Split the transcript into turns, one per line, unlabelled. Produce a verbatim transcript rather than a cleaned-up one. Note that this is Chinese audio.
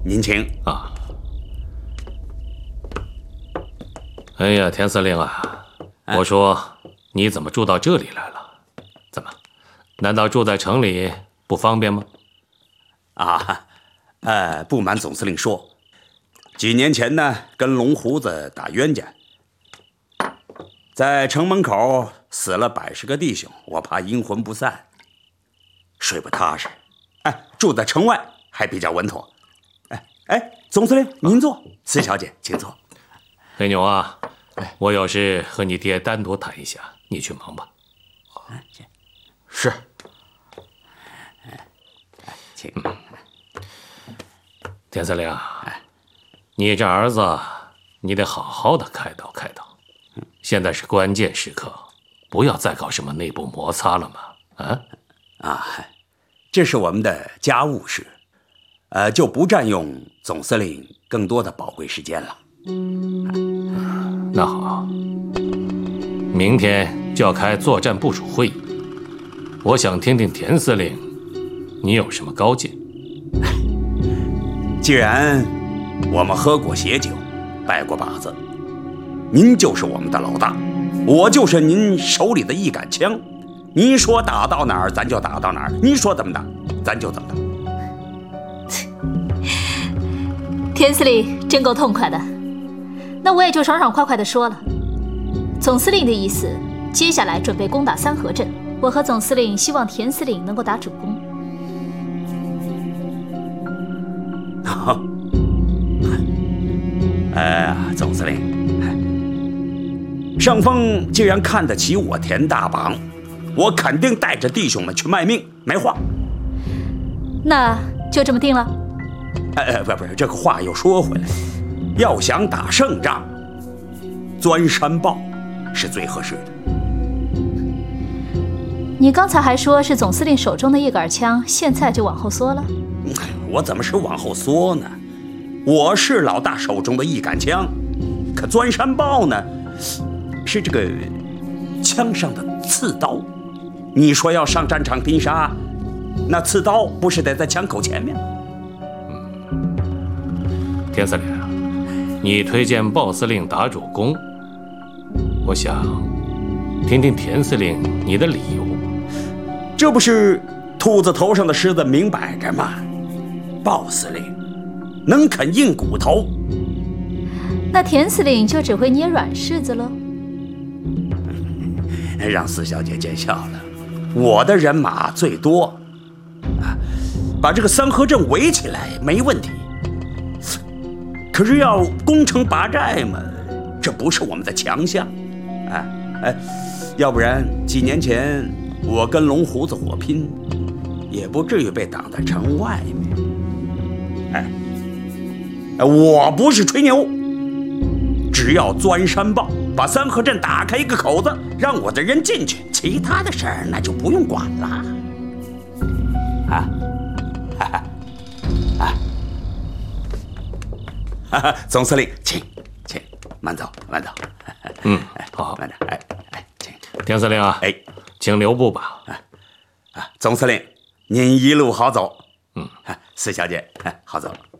您请
啊。哎呀，田司令啊，我说你怎么住到这里来了？怎么？难道住在城里不方便吗？
啊，呃，不瞒总司令说，几年前呢，跟龙胡子打冤家，在城门口死了百十个弟兄，我怕阴魂不散，睡不踏实。哎，住在城外还比较稳妥。哎哎，总司令您坐，四小姐请坐。
黑牛啊，我有事和你爹单独谈一下，你去忙吧。
是。
请。
田司令，你这儿子，你得好好的开导开导。现在是关键时刻，不要再搞什么内部摩擦了嘛。啊
啊，这是我们的家务事，呃，就不占用总司令更多的宝贵时间了。
那好，明天就要开作战部署会议，我想听听田司令，你有什么高见？
既然我们喝过血酒，拜过把子，您就是我们的老大，我就是您手里的一杆枪。您说打到哪儿，咱就打到哪儿；您说怎么打，咱就怎么打。
田司令真够痛快的，那我也就爽爽快快的说了。总司令的意思，接下来准备攻打三河镇，我和总司令希望田司令能够打主攻。
哎，总司令，上峰既然看得起我田大绑，我肯定带着弟兄们去卖命，没话。
那就这么定了。
哎，不不是，这个话又说回来，要想打胜仗，钻山豹是最合适的。
你刚才还说是总司令手中的一杆枪，现在就往后缩了？
我怎么是往后缩呢？我是老大手中的一杆枪，可钻山豹呢，是这个枪上的刺刀。你说要上战场拼杀，那刺刀不是得在枪口前面吗？
嗯，田司令啊，你推荐鲍司令打主攻，我想听听田司令你的理由。
这不是兔子头上的虱子明摆着吗？鲍司令能啃硬骨头，
那田司令就只会捏软柿子了。
让四小姐见笑了，我的人马最多，啊，把这个三河镇围起来没问题。可是要攻城拔寨嘛，这不是我们的强项，啊，哎，要不然几年前我跟龙胡子火拼，也不至于被挡在城外面。哎，我不是吹牛，只要钻山豹把三河镇打开一个口子，让我的人进去，其他的事儿那就不用管了。啊，哈哈，啊，哈哈，总司令，请请慢走慢走。
嗯，好，
慢点，哎哎，请。
田司令啊，
哎，
请留步吧。
啊啊，总司令，您一路好走。
嗯，
四小姐，好走。